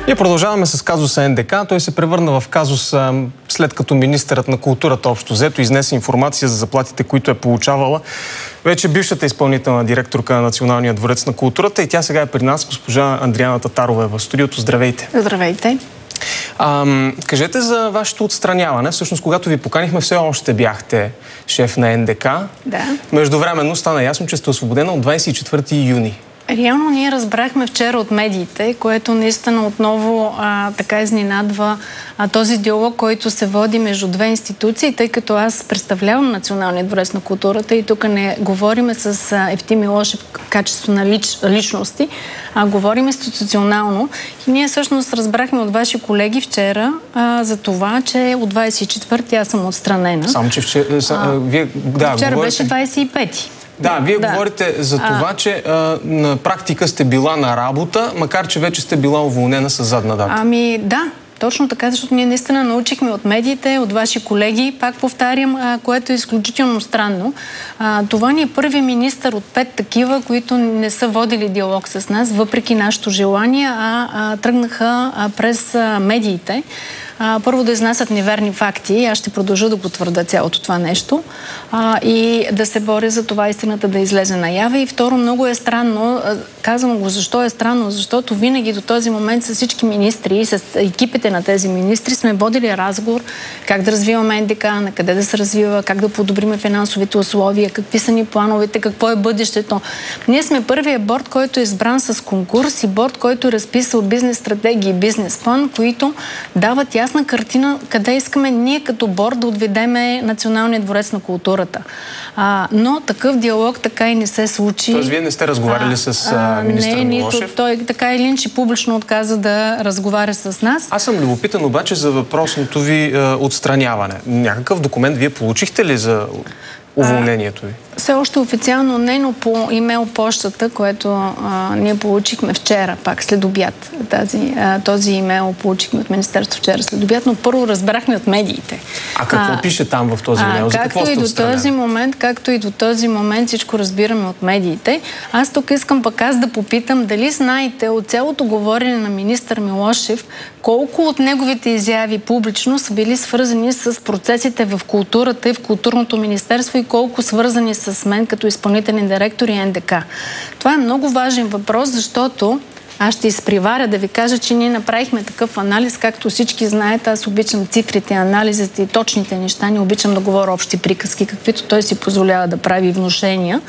Ние продължаваме с казуса НДК. Той се превърна в казус след като министърът на културата общо взето изнесе информация за заплатите, които е получавала вече бившата изпълнителна директорка на Националния дворец на културата, и тя сега е при нас. Госпожа Андриана Татарова е в студиото. Здравейте! Здравейте! Кажете за вашето отстраняване. Всъщност, когато ви поканихме, все още бяхте шеф на НДК. Да. Междувременно стана ясно, че сте освободена от 24 юни. Реално ние разбрахме вчера от медиите, което наистина отново така изненадва този диалог, който се води между две институции, тъй като аз представлявам Националния дворец на културата и тук не говориме с Евтим Милошев в качество на личности, а говорим институционално. И ние всъщност разбрахме от ваши колеги вчера за това, че от 24-ти аз съм отстранена. Само, че вчера беше 25-ти. Да, вие говорите за това, че на практика сте била на работа, макар че вече сте била уволнена с задна дата. Ами да, точно така, защото ние наистина научихме от медиите, от ваши колеги, пак повтарям, което е изключително странно. Това ни е първи министър от 5 такива, които не са водили диалог с нас, въпреки нашето желание, тръгнаха през медиите. Първо да изнасят неверни факти, аз ще продължа да го твърда цялото това нещо, и да се боря за това истината да излезе наяве. И второ, много е странно, казвам го защо е странно, защото винаги до този момент с всички министри и с екипите на тези министри сме водили разговор как да развиваме НДК, на къде да се развива, как да подобриме финансовите условия, какви са ни плановете, какво е бъдещето. Ние сме първият борд, който е избран с конкурс, и борд, който е разписал бизнес стратегии и бизнес план, които дават ясна картина къде искаме ние като борд да отведеме Националния дворец на културата. Но такъв диалог така и не се случи. Тоест вие не сте разговаряли с министър Милошев? Той така или иначе публично отказа да разговаря с нас. Аз съм любопитен обаче за въпросното ви отстраняване. Някакъв документ вие получихте ли за уволнението ви? Все още официално не, но по имейл почтата, което ние получихме вчера, пак след обяд. Този имейл получихме от Министерството вчера след обяд, но първо разбрахме от медиите. А какво пише там в този имейл? За какво сте отстранени? Както и до този момент всичко разбираме от медиите. Аз тук искам пък да попитам дали знаете от цялото говорене на министър Милошев колко от неговите изяви публично са били свързани с процесите в културата и в културното министерство и колко свързани с мен като изпълнителен директор и НДК. Това е много важен въпрос, защото аз ще изприваря да ви кажа, че ние направихме такъв анализ, както всички знаете. Аз обичам цифрите, анализите и точните неща. Не обичам да говоря общи приказки, каквито той си позволява да прави внушения.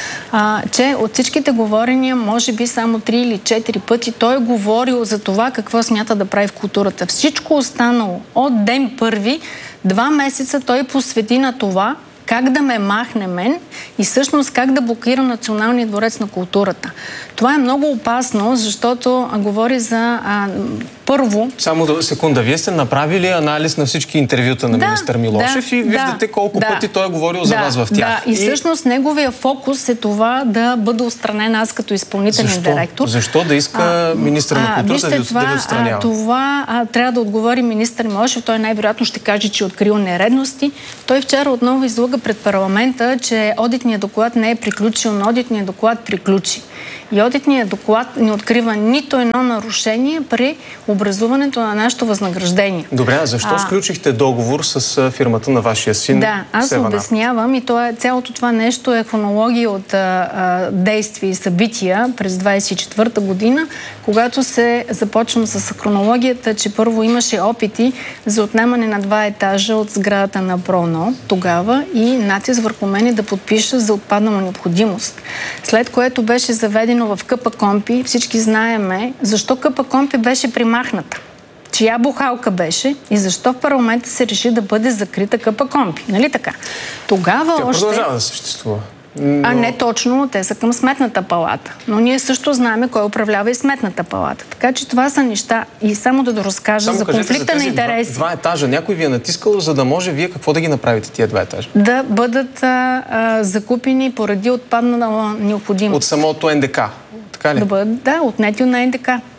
Че от всичките говорения, може би само 3 или 4 пъти, той е говорил за това какво смята да прави в културата. Всичко останало от ден първи, 2 месеца той посвети на това, как да ме махне мен и всъщност как да блокира Националния дворец на културата. Това е много опасно, защото говори за първо... Само секунда, вие сте направили анализ на всички интервюта на министър Милошев и виждате колко пъти той е говорил за вас в тях. Да, и всъщност неговия фокус е това да бъде отстранен аз като изпълнителен директор. Защо да иска министър на културата да ви отстранява? Това трябва да отговори министър Милошев. Той най-вероятно ще каже, че е открил нередности. Той вчера отново излъга пред парламента, че одитният доклад не е приключил, но одитният доклад приключи. И одитният доклад не открива нито едно нарушение при образуването на нашето възнаграждение. Добре, а защо сключихте договор с фирмата на вашия син? Да, аз обяснявам, и цялото това нещо е хронология от действия и събития през 24-та година, когато се започвам с хронологията, че първо имаше опити за отнемане на 2 етажа от сградата на ПРОНО тогава и натиск върху мене да подпиша за отпаднала необходимост. След което беше заведено в КПКОНПИ. Всички знаеме защо КПКОНПИ беше примахната. Чия бухалка беше и защо в парламента се реши да бъде закрита КПКОНПИ. Нали така? Тогава Тя продължава да съществува. Не точно, те са към Сметната палата. Но ние също знаем кой управлява и Сметната палата. Така че това са неща. И само да разкажа за конфликта на интереси. 2 етажа. Някой ви е натискал, за да може вие какво да ги направите тия 2 етажа? Да бъдат закупени поради отпаднала необходимост. От самото НДК, така ли? Да бъдат, отнети на НДК.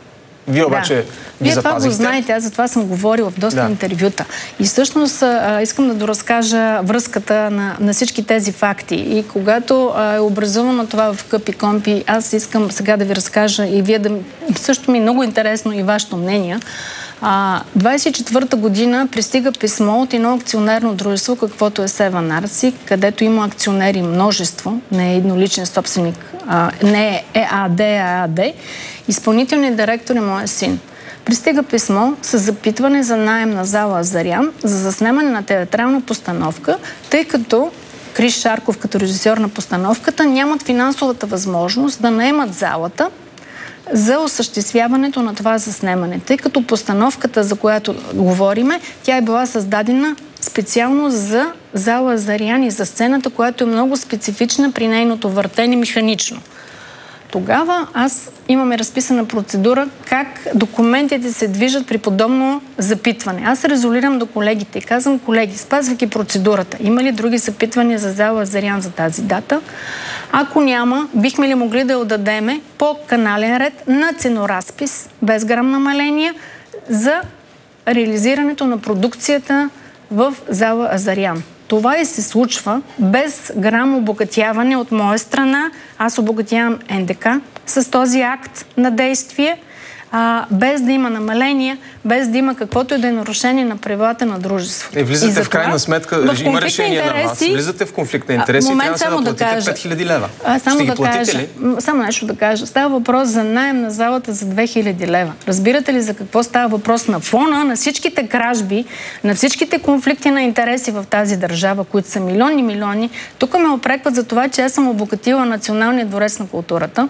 Вие обаче ги Вие запазихте. това го знаете, аз за това съм говорила в доста интервюта. И всъщност искам да доразкажа връзката на всички тези факти. И когато е образувано това в КПКОНПИ, аз искам сега да ви разкажа и вие също ми е много интересно и вашето мнение. 24-та година пристига писмо от едно акционерно дружество, каквото е Севан Арси, където има акционери множество, не е едноличен собственик, не е ЕАД, ААД. Изпълнителният директор е моя син. Пристига писмо с запитване за наем на зала Азарян за заснемане на театрална постановка, тъй като Крис Шарков като режисьор на постановката нямат финансовата възможност да наемат залата за осъществяването на това заснемане. Тъй като постановката, за която говориме, тя е била създадена специално за зала Азарян и за сцената, която е много специфична при нейното въртене механично. Тогава имаме разписана процедура как документите се движат при подобно запитване. Аз се резолирам до колегите и казвам: колеги, спазвайки процедурата, има ли други запитвания за зала Азарян за тази дата? Ако няма, бихме ли могли да отдадеме по канален ред на ценоразпис, без грам намаление, за реализирането на продукцията в зала Азарян. Това и се случва без грам обогатяване от моя страна. Аз обогатявам НДК с този акт на действие, без да има намаление, без да има каквото и да е нарушение на правилата на дружеството. Влизате в крайна сметка, има решение на вас, влизате в конфликт на интереси и трябва да платите 5000 лева. Ще ги платите ли? Само нещо да кажа. Става въпрос за наем на залата за 2000 лева. Разбирате ли за какво става въпрос на фона на всичките кражби, на всичките конфликти на интереси в тази държава, които са милиони? Тук ме опрекват за това, че аз съм обогатила Националния дворец на културата,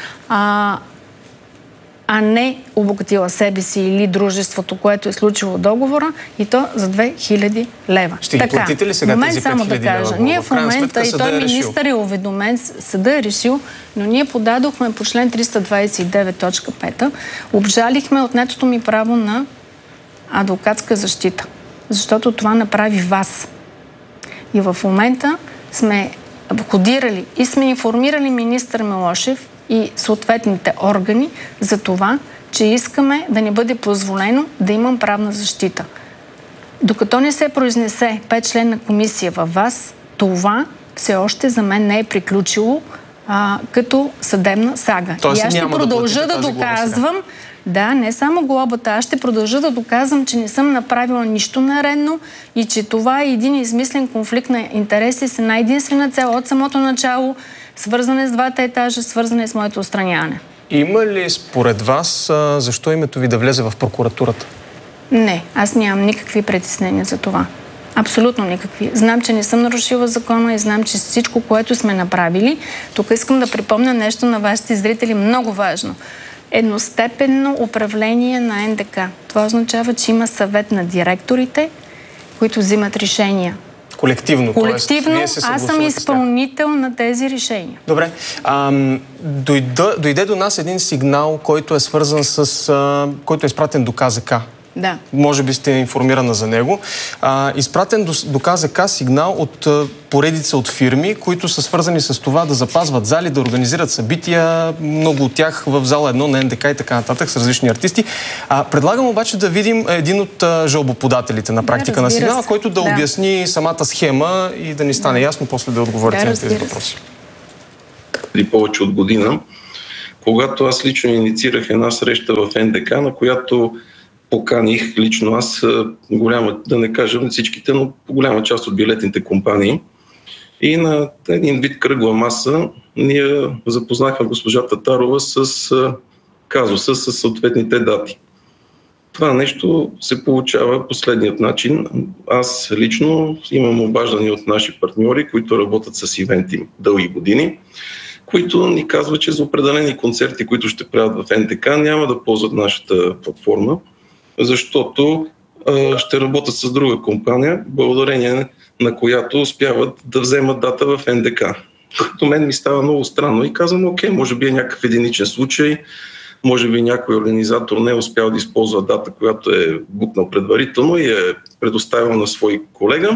а не обогатила себе си или дружеството, което е случило договора, и то за 2000 лева. Ще ги платите ли сега тези 5000 лева? Ние в момента, и той министър е уведомен, съда е решил, но ние подадохме по член 329.5, обжалихме отнетото ми право на адвокатска защита, защото това направи ВАС. И в момента сме входирали и сме информирали министър Милошев и съответните органи за това, че искаме да ни бъде позволено да имам правна защита. Докато не се произнесе 5-членна комисия във ВАС, това все още за мен не е приключило като съдебна сага. Тоест, и аз ще продължа да доказвам, не само глобата, аз ще продължа да доказвам, че не съм направила нищо наредно и че това е един измислен конфликт на интереси с една единствена цел от самото начало, свързане с двата етажа, свързане с моето отстраняване. Има ли според вас защо името ви да влезе в прокуратурата? Не, аз нямам никакви притеснения за това. Абсолютно никакви. Знам, че не съм нарушила закона и знам, че всичко, което сме направили. Тук искам да припомня нещо на вашите зрители много важно. Едностепенно управление на НДК. Това означава, че има съвет на директорите, които взимат решения. Колективно. Аз съм изпълнител на тези решения. Добре. Дойде до нас един сигнал, който е свързан с... който е изпратен до КЗК. Да. Може би сте информирана за него. Изпратен до КЗК сигнал от поредица от фирми, които са свързани с това да запазват зали, да организират събития, много от тях в зала 1 на НДК и така нататък, с различни артисти. Предлагам обаче да видим един от жалбоподателите на практика на сигнала, който да обясни самата схема и да ни стане ясно, после да отговорите на тези въпроси. Преди повече от година, когато аз лично инициирах една среща в НДК, на която поканих лично аз, да не кажа всичките, но голяма част от билетните компании. И на един вид кръгла маса ние запознахме госпожа Татарова с казуса, с съответните дати. Това нещо се получава последният начин. Аз лично имам обаждания от наши партньори, които работят с ивенти дълги години, които ни казват, че за определени концерти, които ще правят в НДК, няма да ползват нашата платформа, защото ще работят с друга компания, благодарение на която успяват да вземат дата в НДК. Като мен ми става много странно и казвам, окей, може би е някакъв единичен случай, може би някой организатор не е успял да използва дата, която е букнал предварително и е предоставил на свой колега.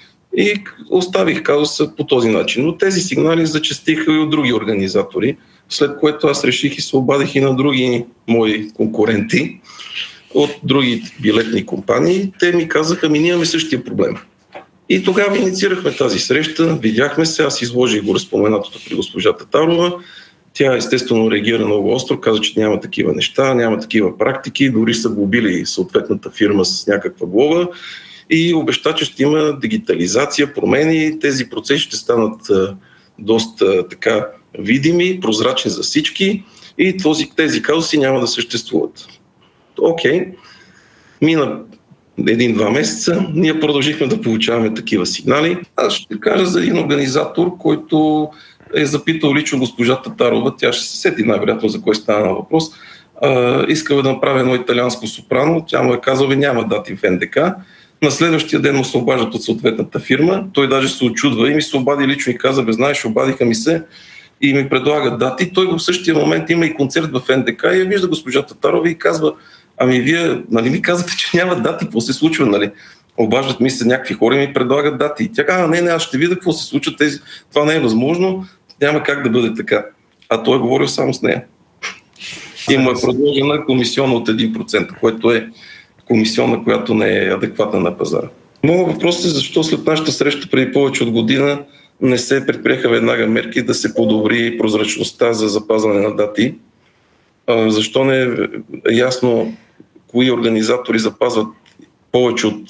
И оставих казуса по този начин. Но тези сигнали зачестиха и от други организатори. след което аз реших и се обадих и на други мои конкуренти от други билетни компании. Те ми казаха, ние имаме същия проблем. И тогава инициирахме тази среща, видяхме се, аз изложих го разпоменатото при госпожа Татарова. Тя естествено реагира много остро, каза, че няма такива неща, няма такива практики, дори са глобили съответната фирма с някаква глоба и обеща, че ще има дигитализация, промени, тези процеси ще станат доста така видими, прозрачни за всички и тези казуси няма да съществуват. Окей, мина 1-2 месеца, ние продължихме да получаваме такива сигнали. Аз ще кажа за един организатор, който е запитал лично госпожа Татарова, тя ще се сети най-вероятно за кой стана въпрос, искала да направи едно италианско сопрано, тя му е казала, няма дати в НДК. На следващия ден му се обаждат от съответната фирма, той даже се очудва и ми се обади лично и каза, знаеш, обадиха ми се и ми предлагат дати. Той в същия момент има и концерт в НДК и я вижда госпожа Татарова и казва, вие, ми казахте, че няма дати, какво се случва, нали? Обаждат ми се някакви хора и ми предлагат дати. Тя казва, не, аз ще видя какво се случва, това не е възможно, няма как да бъде така. А той е говорил само с нея. И му е предложена комисиона от 1%, което е комисиона, която не е адекватна на пазара. Моят въпрос е защо след нашата среща преди повече от година не се предприеха веднага мерки да се подобри прозрачността за запазване на дати. Защо не е ясно кои организатори запазват повече от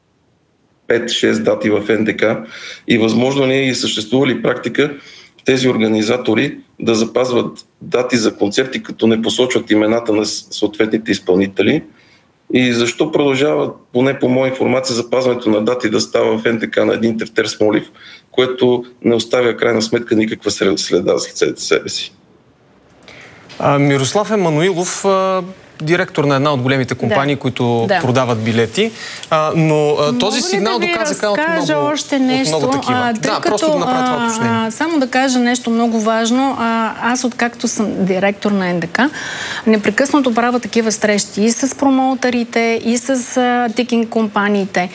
5-6 дати в НДК и възможно ли е съществува ли практика тези организатори да запазват дати за концерти, като не посочват имената на съответните изпълнители и защо продължава, поне по моя информация, запазването на дати да става в НДК на един тефтер Смолив, което не оставя крайна сметка никаква следа след себе си. Мирослав Емануилов, директор на една от големите компании, които продават билети. Но този сигнал доказа от много такива. Просто да направя това уточнение. Само да кажа нещо много важно. Аз, откакто съм директор на НДК, непрекъснато правя такива срещи и с промоутерите, и с тикинг компаниите.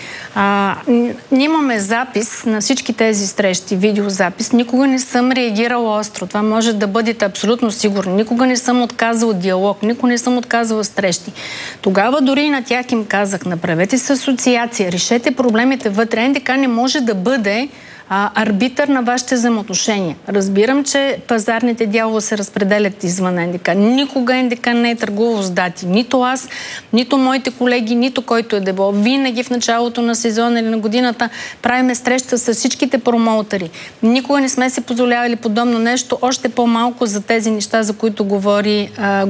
Имаме запис на всички тези срещи, видеозапис. Никога не съм реагирала остро. Това може да бъдете абсолютно сигурни. Никога не съм отказала диалог, никога не съм отказала срещи. Тогава дори и на тях им казах, направете с асоциация, решете проблемите вътре. НДК не може да бъде арбитър на вашите взаимоотношения. Разбирам, че пазарните дялове се разпределят извън НДК. Никога НДК не е търгувал с дати. Нито аз, нито моите колеги, нито който е дебо. Винаги в началото на сезона или на годината правиме среща с всичките промоутери. Никога не сме си позволявали подобно нещо, още по-малко за тези неща, за които говори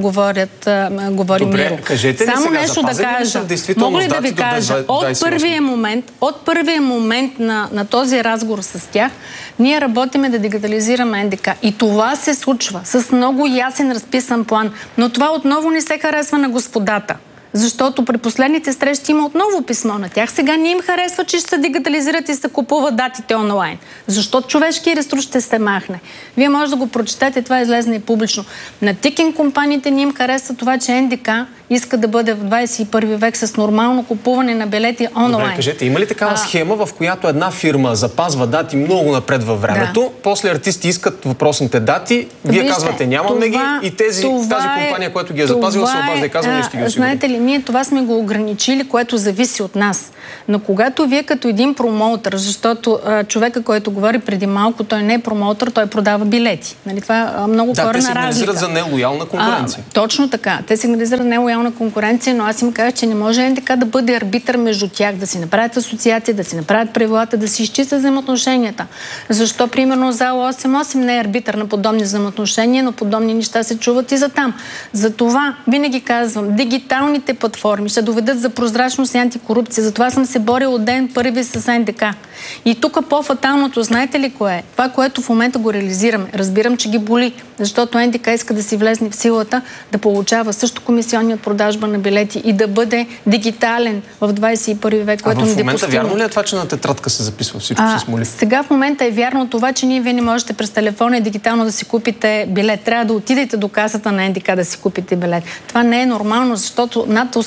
Миро. Кажете само сега, нещо да кажа. Мога ли да ви кажа? От първия момент на този разговор с тях, ние работиме да дигитализираме НДК. И това се случва с много ясен разписан план. Но това отново не се харесва на господата. Защото при последните срещи има отново писмо на тях. Сега не им харесва, че ще се дигитализират и се купуват датите онлайн. Защото човешки ресурс ще се махне. Вие може да го прочетете, това излезне и публично. На тикинг компаниите не им харесва това, че НДК иска да бъде в 21 век с нормално купуване на билети онлайн. Добре, кажете, има ли такава схема, в която една фирма запазва дати много напред във времето, после артисти искат въпросните дати, вие казвате нямаме ги и тази компания, която ги е запазила, се обажда и казва, ние ще ги осигурим. Знаете ли, ние това сме го ограничили, което зависи от нас. Но когато вие като един промоутър, защото човека, който говори преди малко, той не е промоутър, той продава билети. Нали, това много корена разлика. Те сигнализират за нелоялна конкуренция. Точно така. Те сигнализират нелоялна конкуренция, но аз им казах, че не може НДК да бъде арбитър между тях, да си направят асоциация, да си направят правилата, да си изчистят взаимоотношенията. Защо, примерно, зала 8-8 не е арбитър на подобни взаимоотношения, но подобни неща се чуват и за там. Затова винаги казвам, дигиталните платформи ще доведат за прозрачност и антикорупция. Затова съм се борила от ден първи с НДК. И тук по-фаталното, знаете ли кое е? Това, което в момента го реализираме. Разбирам, че ги боли, защото НДК иска да си влезне в силата, да получава също комисионни от продажба на билети и да бъде дигитален в 21 век, което в момента вярно ли е това, че на тетрадка се записва всичко с молив? Сега в момента е вярно това, че вие не можете през телефона и дигитално да си купите билет. Трябва да отидете до касата на НДК да си купите билет. Това не е нормално, защото над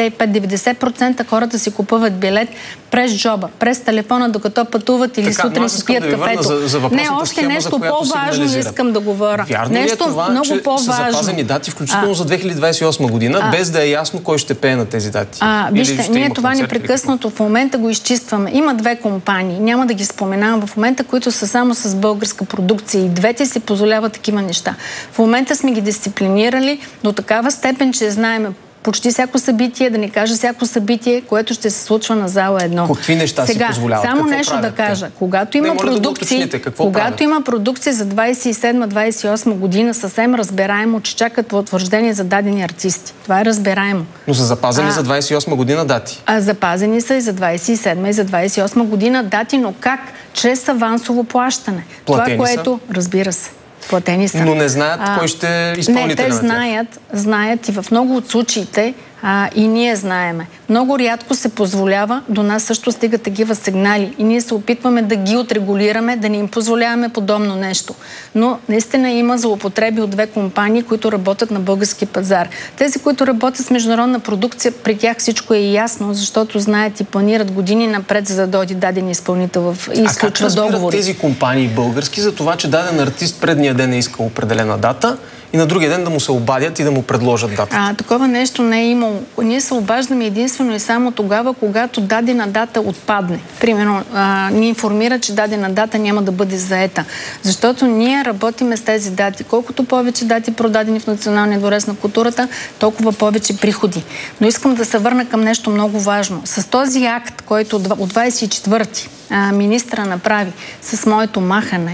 85-90% хората си купуват билет през джоба, през телефона, докато пътуват или сутрин си пият кафето. Не, още нещо по-важно искам да говоря. Вярно ли е това, много че са запазени дати, включително за 2028 година, без да е ясно кой ще пее на тези дати? Вижте, ние това непрекъснато в момента го изчистваме. Има две компании, няма да ги споменавам в момента, които са само с българска продукция и двете си позволяват такива неща. В момента сме ги дисциплинирали до такава степен, че знаем почти всяко събитие, да не кажа всяко събитие, което ще се случва на зала 1. Какви неща си позволяват? Само нещо да кажа. Когато има продукции за 27-28 година, съвсем разбираемо, че чакат потвърждение за дадени артисти. Това е разбираемо. Но са запазени за 28 година дати? Запазени са и за 27 и за 28 година дати, но как? Чрез авансово плащане. Платени това, което, разбира се, платени са. Но не знаят кой ще е изпълнителя на тях. Не, те знаят и в много от случаите и ние знаеме. Много рядко се позволява, до нас също стигат такива сигнали и ние се опитваме да ги отрегулираме, да не им позволяваме подобно нещо. Но наистина има злоупотреби от две компании, които работят на български пазар. Тези, които работят с международна продукция, при тях всичко е ясно, защото знаят и планират години напред, за да дойде даден изпълнител и изключва договори. Тези компании български за това, че даден артист предния ден е искал определена дата и на другия ден да му се обадят и да му предложат дата? Такова нещо не е имало. Ние се обаждаме единствено и само тогава, когато дадена дата отпадне. Примерно, ни информира, че дадена дата няма да бъде заета. Защото ние работиме с тези дати. Колкото повече дати продадени в Националния дворец на културата, толкова повече приходи. Но искам да се върна към нещо много важно. С този акт, който от 24-ти министра направи с моето махане,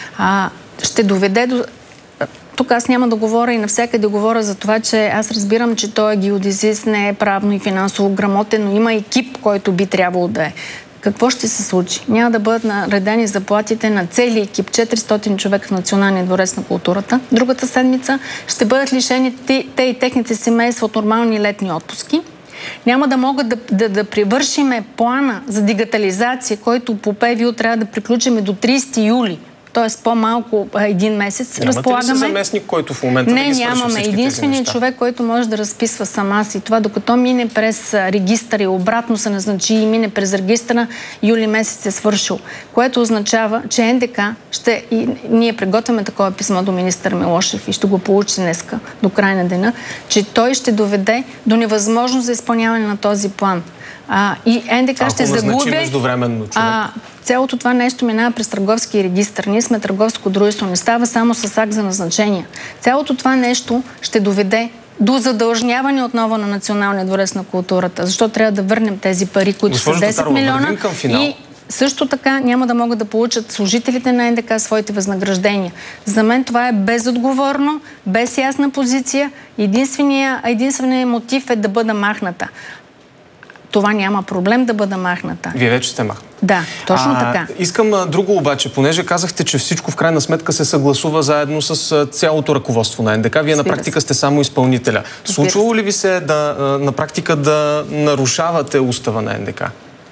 ще доведе до... Тук аз няма да говоря и навсякъде говоря за това, че аз разбирам, че той е геодезист, не е правно и финансово грамотен, но има екип, който би трябвало да е. Какво ще се случи? Няма да бъдат наредени заплатите на целия екип, 400 човека в Националния дворец на културата. Другата седмица ще бъдат лишени те и техните семейства от нормални летни отпуски. Няма да могат да привършиме плана за дигитализация, който по ПВУ трябва да приключиме до 30 юли. Т.е. по-малко един месец. Нямате ли се заместник, който в момента да ги свърши всички тези неща? Единственият човек, който може да разписва сама си това, докато мине през регистъра и обратно се назначи и мине през регистъра, юли месец е свършил. Което означава, че НДК ние приготвяме такова писмо до министър Милошев и ще го получи днеска, до края на деня, че той ще доведе до невъзможност за изпълняване на този план. И НДК ще загуби... междувременно човек. Цялото това нещо минава през търговски регистър. Ние сме търговско дружество, не става само с акт за назначение. Цялото това нещо ще доведе до задължняване отново на Националния дворец на културата. Защо трябва да върнем тези пари, които са 10 милиона и също така няма да могат да получат служителите на НДК своите възнаграждения. За мен това е безотговорно, без ясна позиция. Единственият мотив е да бъда махната. Това няма проблем да бъде махната. Вие вече сте махнати. Да, точно така. Искам друго обаче, понеже казахте, че всичко в крайна сметка се съгласува заедно с цялото ръководство на НДК. Вие на практика сте само изпълнителя. Случвало ли ви се на практика да нарушавате устава на НДК?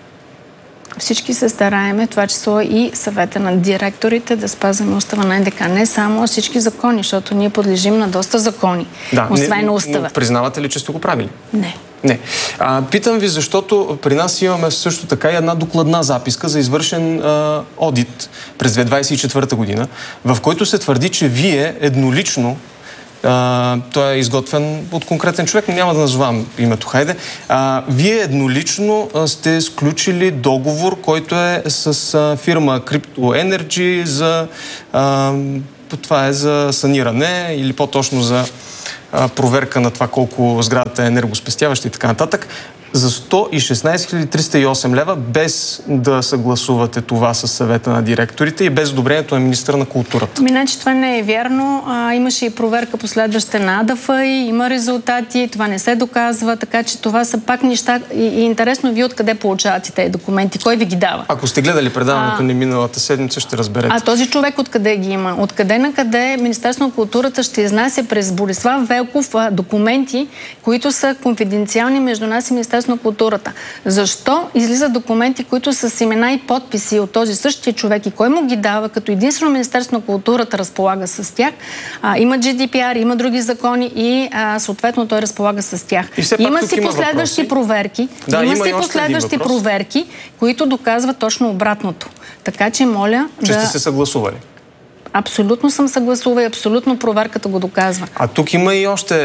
Всички се стараеме, това число и съвета на директорите, да спазваме устава на НДК. Не само всички закони, защото ние подлежим на доста закони, освен устава. Признавате ли, че сте го правили? Не. Не. Питам ви, защото при нас имаме също така и една докладна записка за извършен одит през 2024 година, в който се твърди, че вие еднолично, той е изготвен от конкретен човек, но няма да назовам името, хайде. Вие еднолично сте сключили договор, който е с фирма Crypto Energy за това е за саниране или по-точно за проверка на това колко сградата е енергоспестяваща и така нататък. за 116 308 лева, без да съгласувате това с съвета на директорите и без одобрението на министъра на културата. Значи това не е вярно. Имаше и проверка последваща на АДФИ, има резултати, това не се доказва, така че това са пак неща. И интересно ви откъде получавате тези документи, кой ви ги дава? Ако сте гледали предаването ни миналата седмица, ще разберете. А този човек откъде ги има? Откъде на къде Министерството на културата ще изнася през Борислав Велков документи, които са конфиденциални между нас и Министерството на културата? Защо излизат документи, които са с имена и подписи от този същия човек и кой му ги дава, като единствено Министерството на културата разполага с тях? Има GDPR, има други закони и съответно той разполага с тях. Има си последващи проверки. Има си последващи проверки, които доказват точно обратното. Така че моля че сте се съгласували. Абсолютно съм съгласува и абсолютно проверката го доказва. А тук има и още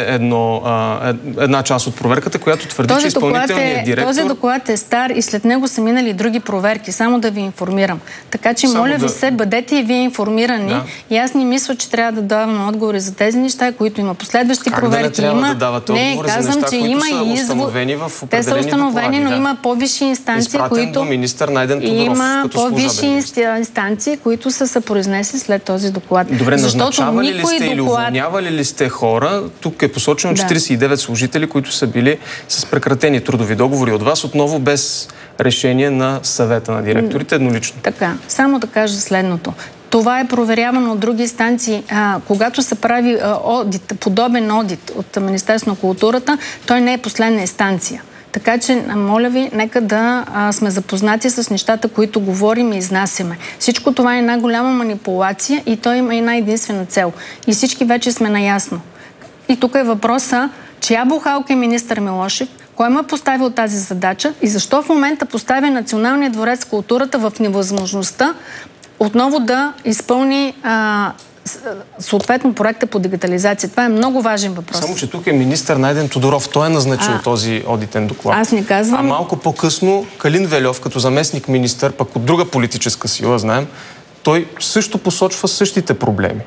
една част от проверката, която твърди, че изпълнителният директор... Този доклад е стар и след него са минали други проверки. Само да ви информирам. Така че, моля ви се, бъдете и вие информирани. Да. И аз не мисля, че трябва да давам отговори за тези неща, които има последващи проверки. Как да не трябва да давате отговори за неща, които са установени в определени доклади? Те са установени, но има по-висши инстанции, които... министър Найден Тодоров, има по-висши инстанции, които са се произнесли след този доклад. Добре, назначавали ли сте или уволнявали ли сте хора? Тук е посочено 49 служители, които са били с прекратени трудови договори от вас, отново без решение на съвета на директорите, еднолично. Така, само да кажа следното. Това е проверявано от други инстанции. Когато се прави подобен одит от Министерството на културата, той не е последна инстанция. Така че, моля ви, нека да сме запознати с нещата, които говорим и изнасяме. Всичко това е една голяма манипулация и той има една единствена цел. И всички вече сме наясно. И тук е въпроса, чия бухалка е министър Милошев, кой му е поставил тази задача и защо в момента поставя Националния дворец културата в невъзможността отново да изпълни съответно проекта по дигитализация. Това е много важен въпрос. Само, че тук е министър Найден Тодоров. Той е назначил този одитен доклад. Аз не казвам... А малко по-късно Калин Вельов, като заместник министър, пък от друга политическа сила, знаем, той също посочва същите проблеми.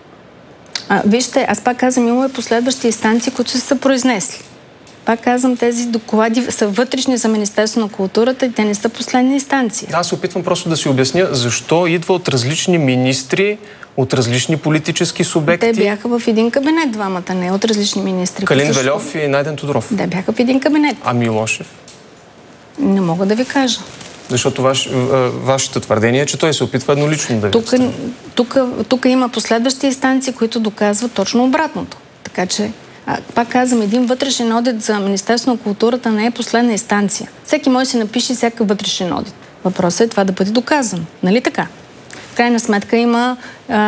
Вижте, аз пак казвам, има последващи инстанции, които са произнесли. Пак казвам, тези доклади са вътрешни за Министерство на културата и те не са последна инстанция. Аз се опитвам просто да си обясня защо идва от различни министри, от различни политически субекти. Те бяха в един кабинет двамата, не от различни министри. Калин Вельов и Найден Тодоров. Да, бяха в един кабинет. А Милошев? Не мога да ви кажа. Защото вашето твърдение е, че той се опитва еднолично да ви отстрани. Тук има последващи инстанции, които доказват точно обратното. Така че, пак казвам, един вътрешен одит за Министерство на културата не е последна инстанция. Всеки може да си напише всякакъв вътрешен одит. Въпросът е това да бъде доказано. Нали така? В крайна сметка има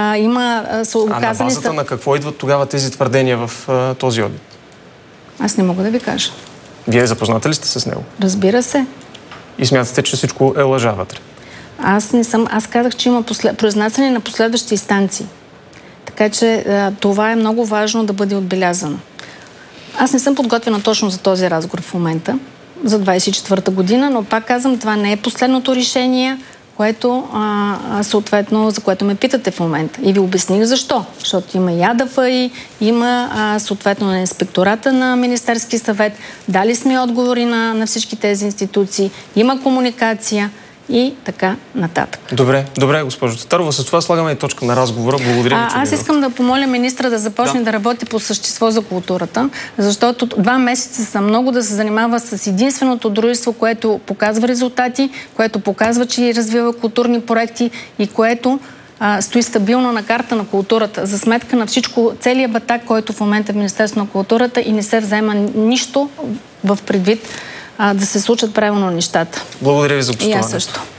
на базата на какво идват тогава тези твърдения в този одит? Аз не мога да ви кажа. Вие запозната ли сте с него? Разбира се. И смятате, че всичко е лъжа вътре? Аз не съм. Аз казах, че има произнасяне на последващи инстанции. Така че това е много важно да бъде отбелязано. Аз не съм подготвена точно за този разговор в момента, за 24-та година, но пак казвам, това не е последното решение, което съответно, за което ме питате в момента. И ви обясних защо. Защото има и АДФИ, има съответно на инспектората на Министерски съвет. Дали сме отговори на всички тези институции. Има комуникация и така нататък. Добре, госпожо Татарова. С това слагаме и точка на разговора. Благодаря ви, че аз искам да помоля министра да започне да работи по същество за културата, защото 2 месеца са много да се занимава с единственото дружество, което показва резултати, което показва, че развива културни проекти и което стои стабилно на карта на културата, за сметка на всичко, целият батак, който в момента е в Министерството на културата и не се взема нищо в предвид да се случат правилно нещата. Благодаря ви за гостуването. И аз също.